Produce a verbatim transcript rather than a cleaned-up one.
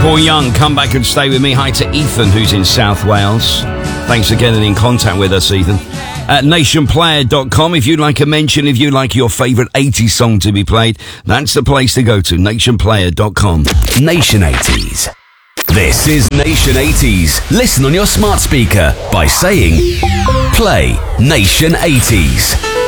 Paul Young, Come Back and Stay With Me. Hi to Ethan, who's in South Wales. Thanks for getting in contact with us, Ethan. At nation player dot com, if you'd like a mention, if you'd like your favourite eighties song to be played, that's the place to go to, nation player dot com. Nation eighties. This is Nation eighties. Listen on your smart speaker by saying, play Nation eighties.